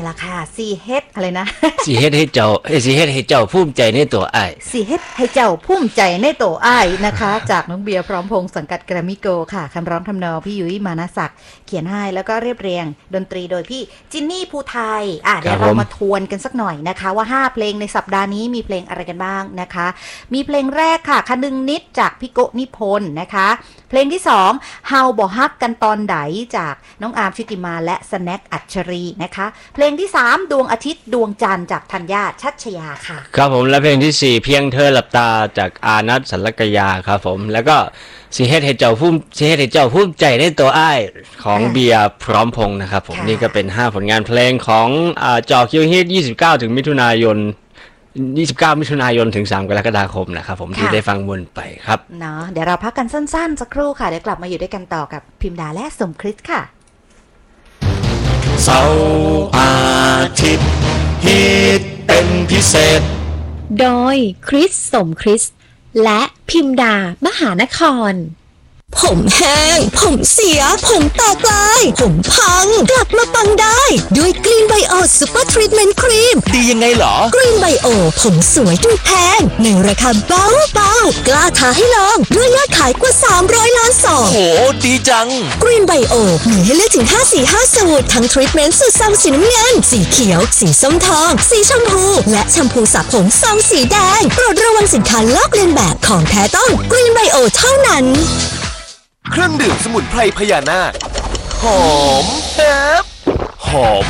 ล่ะค่ะ4Hอะไรนะ 4H ให้เจ้า4H ให้เจ้าภูมิใจในตัวอ้าย 4H ให้เจ้าภูมิใจในตัวอ้ายนะคะจากน้องเบียร์พร้อมพงษ์สังกัดแกรมมี่โกลด์ค่ะคำร้องทำนองพี่ยุ้ยมานะศักดิ์เขียนให้แล้วก็เรียบเรียงดนตรีโดยพี่จินนี่ภูไทยเดี๋ยวเรามาทวนกันสักหน่อยนะคะว่า5เพลงในสัปดาห์นี้มีเพลงอะไรกันบ้างนะคะมีเพลงแรกค่ะคนึงนิดจากพี่โกนิพนธ์นะคะเพลงที่2เฮาบ่ฮักกันตอนใดจากน้องอาร์มชุติมาและสแน็คอัจฉรีนะคะเพลงที่3ดวงอาทิตย์ดวงจันทร์จากธัญญาชัชยาค่ะครับผมและเพลงที่4เพียงเธอหลับตาจากอานัทสัลลกยาครับผมแล้วก็4Hให้เจ้าภูมิใจในตัวอ้ายของเบียร์พร้อมพงษ์นะครับผมนี่ก็เป็น5ผลงานเพลงของจอคิวฮิต29ถึงมิถุนายนถึง3กรกฎาคมนะครับผมที่ได้ฟังวนไปครับเนาะเดี๋ยวเราพักกันสั้นๆสักครู่ค่ะเดี๋ยวกลับมาอยู่ด้วยกันต่อกับพิมดาและสมคริสค่ะเสาร์อาทิตย์ฮิตเป็นพิเศษโดยคริสสมคริสและพิมดามหานครผมแห้งผมเสียผมแตกลายผมพังกลับมาปังได้ด้วยกรีนไบโอซูเปอร์ทรีทเมนต์ครีมดียังไงเหรอกรีนไบโอผมสวยดูแพงในราคาเบากล้าท้าให้ลองด้วยยอดขายกว่า300 ล้านซองโหดีจังกรีนไบโอมีให้เลือกถึง5-4-5 สูตรทั้งทรีทเมนต์สูตรซองสีน้ำเงินสีเขียวสีส้มทองสีชมพูและแชมพูสระผมซองสีแดงโปรดระวังสินค้าลอกเลียนแบบของแท้ต้องกรีนไบโอเท่านั้นเครื่องดื่มสมุนไพรพญานาคหอมแฮบหอม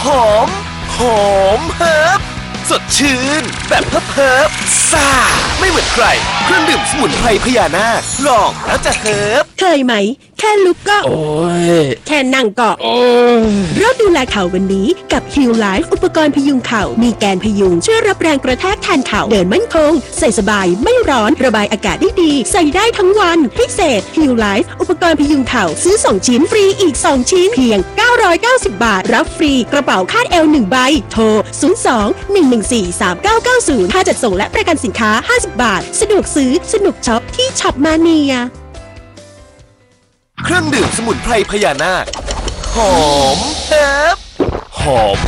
แฮบสดชื่นแบบเพิบซ่าไม่เหมือนใครเครื่องดื่มสมุนไพรพญานาคลองแล้วจะเฮิบเคยไหมแค่ลุกก็โอ้ยแค่นั่งก็โอ้ยเริ่มดูแลเข่าวันนี้กับ Heal Life อุปกรณ์พยุงเข่ามีแกนพยุงช่วยรับแรงกระแทกแทนเข่าเดินมั่นคงใส่สบายไม่ร้อนระบายอากาศได้ดีใส่ได้ทั้งวันพิเศษ Heal Life อุปกรณ์พยุงเข่าซื้อ2ชิ้นฟรีอีก2ชิ้นเพียง990 บาทรับฟรีกระเป๋าคาดเอว1ใบโทร02-114-3990ค่าจัดส่งและประกันสินค้า50 บาทสะดวกซื้อสนุกช็อปที่ช็อปมาเนียเครื่องดื่มสมุนไพรพญานาคหอมแฮบหอม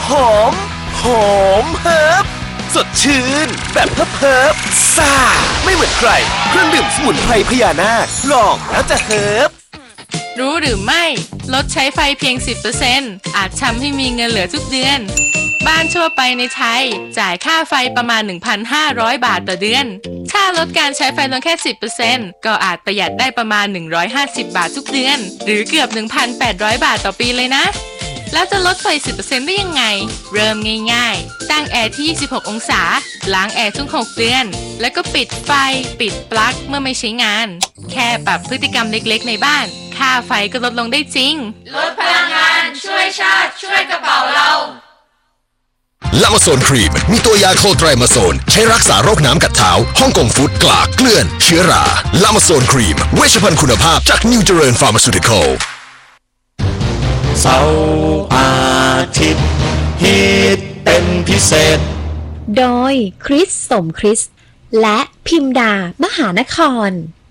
แฮบสดชื่นแบบเพิบซ่าไม่เหมือนใครเครื่องดื่มสมุนไพรพญานาคลองแล้วจะเฮิบรู้หรือไม่ลดใช้ไฟเพียง 10% อาจทำให้มีเงินเหลือทุกเดือนบ้านทั่วไปในไทยจ่ายค่าไฟประมาณ 1,500 บาทต่อเดือนถ้าลดการใช้ไฟลงแค่ 10% ก็อาจประหยัดได้ประมาณ150 บาททุกเดือนหรือเกือบ 1,800 บาทต่อปีเลยนะแล้วจะลดไฟ 10% ได้ยังไงเริ่มง่ายๆตั้งแอร์ที่26 องศาล้างแอร์ทุก6เดือนแล้วก็ปิดไฟปิดปลั๊กเมื่อไม่ใช้งานแค่ปรับพฤติกรรมเล็กๆในบ้านค่าไฟก็ลดลงได้จริงลดพลังงานช่วยชาติช่วยกระเป๋าเราลามาโซนครีมมีตัวยาโคไตรมาโซนใช้รักษาโรคน้ำกัดเท้าฮ่องกงฟุตกลากเกลื่อนเชื้อราลามาโซนครีมเวชภัณฑ์คุณภาพจากนิวเจริญฟาร์มาซูติคอลเสาร์อาทิตย์ฮิตเป็นพิเศษโดยคริสสมคริสและพิมดามหานคร